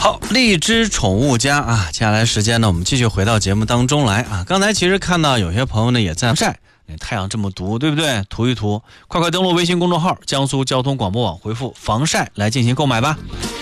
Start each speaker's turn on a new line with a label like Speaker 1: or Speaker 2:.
Speaker 1: 好，荔枝宠物家啊，接下来时间呢，我们继续回到节目当中来啊。刚才其实看到有些朋友呢也在晒，太阳这么毒，对不对？涂一涂，快快登录微信公众号江苏交通广播网，回复防晒来进行购买吧。